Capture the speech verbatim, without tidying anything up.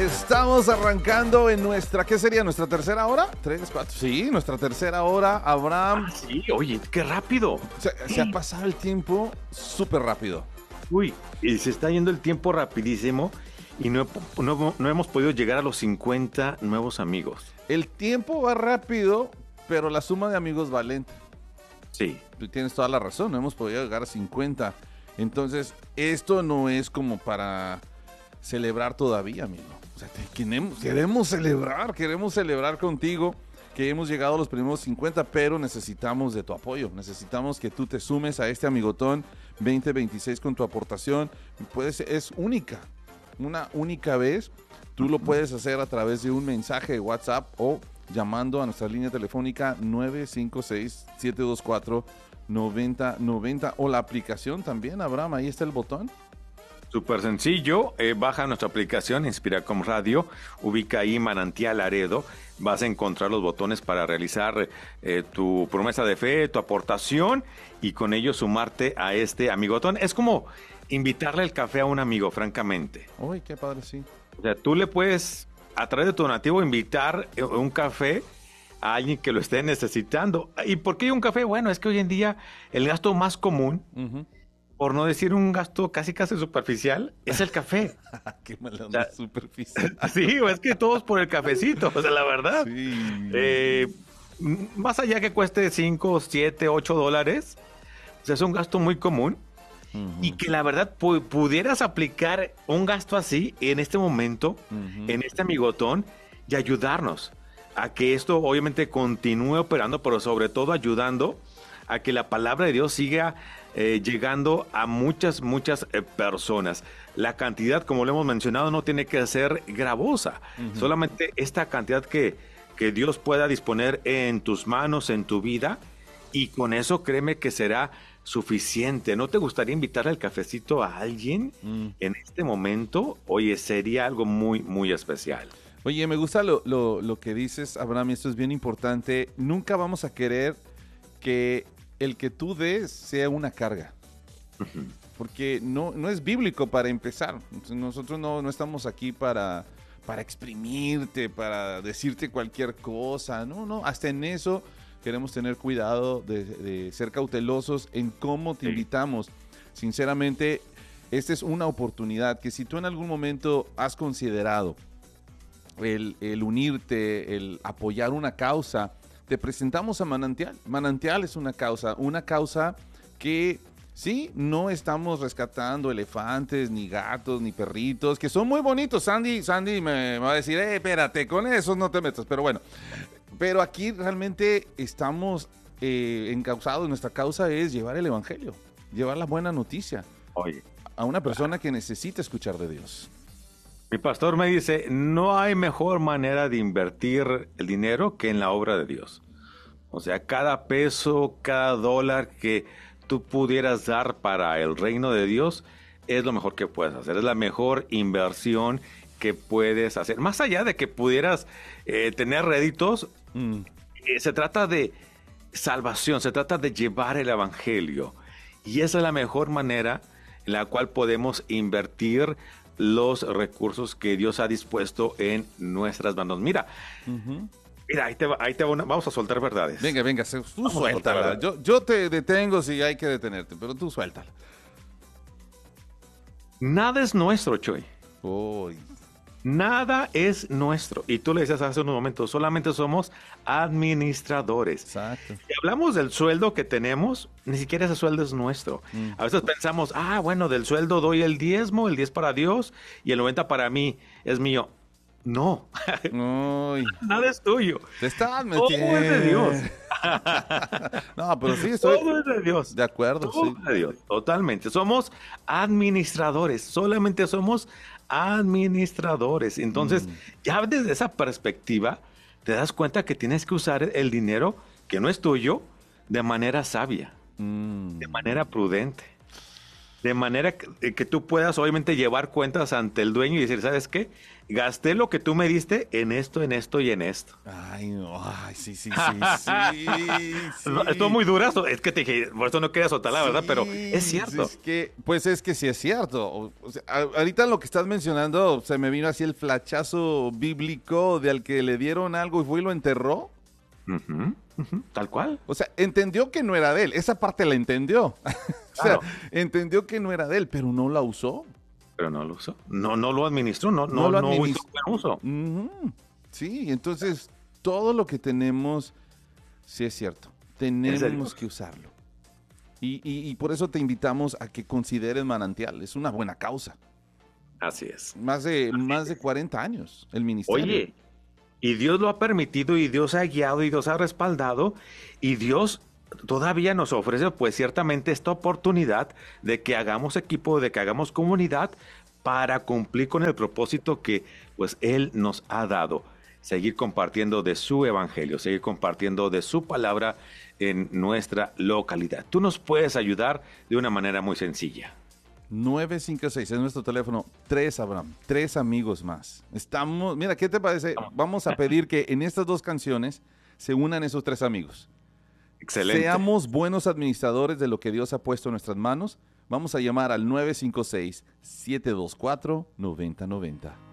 Estamos arrancando en nuestra, ¿qué sería? ¿Nuestra tercera hora? ¿Tres, cuatro? Sí, nuestra tercera hora, Abraham. Ah, sí, oye, qué rápido. Se, se ha pasado el tiempo súper rápido. Uy, y se está yendo el tiempo rapidísimo y no, no, no hemos podido llegar a los cincuenta nuevos amigos. El tiempo va rápido, pero la suma de amigos va lenta. Sí. Tú tienes toda la razón, no hemos podido llegar a cincuenta. Entonces, esto no es como para celebrar todavía, amigo. O sea, te, queremos, queremos celebrar, queremos celebrar contigo que hemos llegado a los primeros cincuenta, pero necesitamos de tu apoyo. Necesitamos que tú te sumes a este Amigotón veinte veintiséis con tu aportación. Puedes, es única, una única vez. Tú lo puedes hacer a través de un mensaje de WhatsApp o llamando a nuestra línea telefónica nueve cinco seis, siete dos cuatro, nueve cero nueve cero o la aplicación también, Abraham, ahí está el botón. Súper sencillo, eh, baja nuestra aplicación Inspiracom Radio, ubica ahí Manantial Laredo, vas a encontrar los botones para realizar eh, tu promesa de fe, tu aportación y con ello sumarte a este Amigotón. Es como invitarle el café a un amigo, francamente. Uy, qué padre, sí. O sea, tú le puedes, a través de tu donativo, invitar un café a alguien que lo esté necesitando. ¿Y por qué un café? Bueno, es que hoy en día el gasto más común, uh-huh, por no decir un gasto casi casi superficial, es el café. Qué mala onda, o sea, superficial. Sí, es que todos por el cafecito, o sea, la verdad. Sí. Eh, más allá que cueste cinco, siete, ocho dólares, o sea, es un gasto muy común. Uh-huh. Y que la verdad pu- pudieras aplicar un gasto así en este momento, uh-huh, en este Amigotón, y ayudarnos a que esto obviamente continúe operando, pero sobre todo ayudando a que la palabra de Dios siga eh, llegando a muchas, muchas eh, personas. La cantidad, como lo hemos mencionado, no tiene que ser gravosa. Uh-huh. Solamente esta cantidad que, que Dios pueda disponer en tus manos, en tu vida, y con eso créeme que será suficiente. ¿No te gustaría invitarle el cafecito a alguien mm. en este momento? Oye, sería algo muy, muy especial. Oye, me gusta lo, lo, lo que dices, Abraham, y esto es bien importante. Nunca vamos a querer que el que tú des sea una carga. Uh-huh. Porque no, no es bíblico para empezar. Nosotros no, no estamos aquí para, para exprimirte, para decirte cualquier cosa. No, no, hasta en eso queremos tener cuidado de, de ser cautelosos en cómo te sí. invitamos. Sinceramente, esta es una oportunidad que si tú en algún momento has considerado el, el unirte, el apoyar una causa, te presentamos a Manantial. Manantial es una causa, una causa que sí, no estamos rescatando elefantes, ni gatos, ni perritos, que son muy bonitos. Sandy, Sandy me, me va a decir, eh, espérate, con esos no te metas, pero bueno. Pero aquí realmente estamos eh, encausados, nuestra causa es llevar el evangelio, llevar la buena noticia Oye, a una persona que necesita escuchar de Dios. Mi pastor me dice, no hay mejor manera de invertir el dinero que en la obra de Dios. O sea, cada peso, cada dólar que tú pudieras dar para el reino de Dios es lo mejor que puedes hacer, es la mejor inversión que puedes hacer. Más allá de que pudieras eh, tener réditos, mm. eh, se trata de salvación, se trata de llevar el evangelio. Y esa es la mejor manera en la cual podemos invertir los recursos que Dios ha dispuesto en nuestras manos. Mira, uh-huh. mira, ahí te va, ahí te va una, vamos a soltar verdades. Venga, venga, tú suéltala. Yo, yo te detengo si hay que detenerte, pero tú suéltala. Nada es nuestro, Choy. Uy. Nada es nuestro. Y tú le decías hace unos momentos, solamente somos administradores. Exacto. Si hablamos del sueldo que tenemos, ni siquiera ese sueldo es nuestro. Mm. A veces pensamos, ah, bueno, del sueldo doy el diezmo, el diez para Dios y el noventa para mí es mío. No. Uy. Nada es tuyo. Te estás metiendo. Todo es de Dios. No, pero sí estoy. Todo es de Dios. De acuerdo, Todo sí. Es de Dios. Totalmente. Somos administradores. Solamente somos administradores. Entonces, mm. ya desde esa perspectiva, te das cuenta que tienes que usar el dinero que no es tuyo de manera sabia, mm. de manera prudente. De manera que, que tú puedas obviamente llevar cuentas ante el dueño y decir, ¿sabes qué? Gasté lo que tú me diste en esto, en esto y en esto. Ay, no, ay, sí, sí, sí, sí, sí. No, estuvo muy durazo, es que te dije, por eso no quería soltar la Sí, verdad, pero es cierto. Es que, pues es que sí es cierto. O, o sea, a- ahorita lo que estás mencionando, se me vino así el flachazo bíblico de al que le dieron algo y fue y lo enterró. Ujú, ujú, tal cual. O sea, entendió que no era de él. Esa parte la entendió. O sea, Claro. entendió que no era de él, pero no la usó. Pero no lo usó. No, no lo administró, no, No no, lo no hizo administró. buen uso. Ujú. Sí, entonces todo lo que tenemos, sí es cierto, tenemos que usarlo. Y, y- y por eso te invitamos a que consideres Manantial. Es una buena causa. Así es. Más de, más de cuarenta años el ministerio. Oye, y Dios lo ha permitido y Dios ha guiado y Dios ha respaldado y Dios todavía nos ofrece pues ciertamente esta oportunidad de que hagamos equipo, de que hagamos comunidad para cumplir con el propósito que pues Él nos ha dado. Seguir compartiendo de su evangelio, seguir compartiendo de su palabra en nuestra localidad. Tú nos puedes ayudar de una manera muy sencilla. nueve cinco seis es nuestro teléfono. Tres, Abraham. Tres amigos más. Estamos, mira, ¿qué te parece? Vamos a pedir que en estas dos canciones se unan esos tres amigos. Excelente. Seamos buenos administradores de lo que Dios ha puesto en nuestras manos. Vamos a llamar al nueve cinco seis, siete dos cuatro, nueve cero nueve cero.